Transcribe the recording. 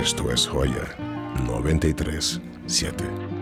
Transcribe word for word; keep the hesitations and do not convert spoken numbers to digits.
Esto es Joya noventa y tres punto siete.